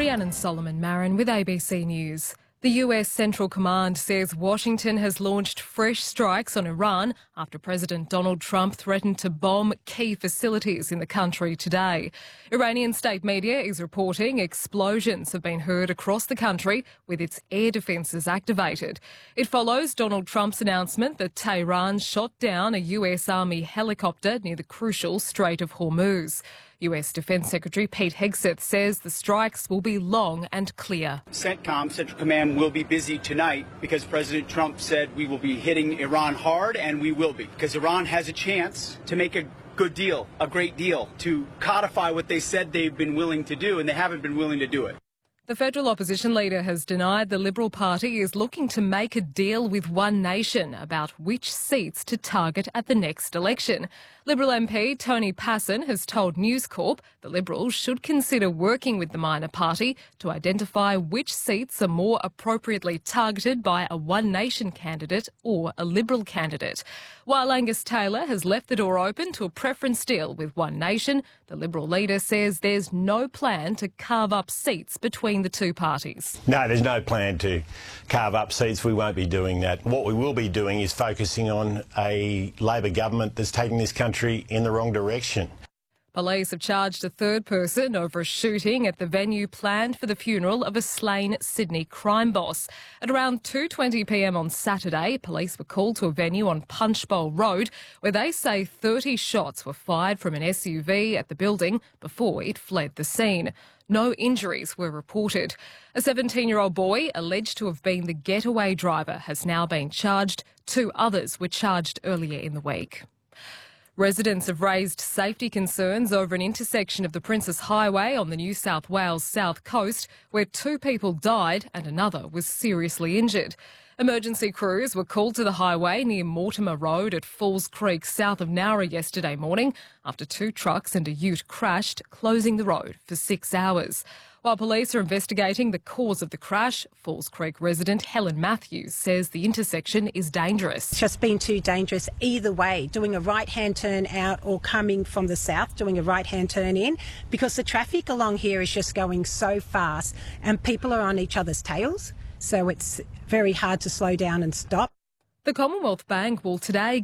Rhiannon Solomon-Marin with ABC News. The US Central Command says Washington has launched fresh strikes on Iran after President Donald Trump threatened to bomb key facilities in the country today. Iranian state media is reporting explosions have been heard across the country with its air defences activated. It follows Donald Trump's announcement that Tehran shot down a US Army helicopter near the crucial Strait of Hormuz. US Defence Secretary Pete Hegseth says the strikes will be long and clear. CENTCOM, Central Command, will be busy tonight because President Trump said we will be hitting Iran hard, and we will be, because Iran has a chance to make a good deal, a great deal, to codify what they said they've been willing to do, and they haven't been willing to do it. The federal opposition leader has denied the Liberal Party is looking to make a deal with One Nation about which seats to target at the next election. Liberal MP Tony Passon has told News Corp the Liberals should consider working with the minor party to identify which seats are more appropriately targeted by a One Nation candidate or a Liberal candidate. While Angus Taylor has left the door open to a preference deal with One Nation, the Liberal leader says there's no plan to carve up seats between the two parties. No, there's no plan to carve up seats. We won't be doing that. What we will be doing is focusing on a Labor government that's taking this country in the wrong direction. Police have charged a third person over a shooting at the venue planned for the funeral of a slain Sydney crime boss. At around 2:20 p.m. on Saturday, police were called to a venue on Punchbowl Road where they say 30 shots were fired from an SUV at the building before it fled the scene. No injuries were reported. A 17-year-old boy alleged to have been the getaway driver has now been charged. 2 others were charged earlier in the week. Residents have raised safety concerns over an intersection of the Princes Highway on the New South Wales south coast where 2 people died and another was seriously injured. Emergency crews were called to the highway near Mortimer Road at Falls Creek south of Nowra yesterday morning after 2 trucks and a ute crashed, closing the road for 6 hours. While police are investigating the cause of the crash, Falls Creek resident Helen Matthews says the intersection is dangerous. It's just been too dangerous either way, doing a right-hand turn out or coming from the south, doing a right-hand turn in, because the traffic along here is just going so fast and people are on each other's tails, so it's very hard to slow down and stop. The Commonwealth Bank will today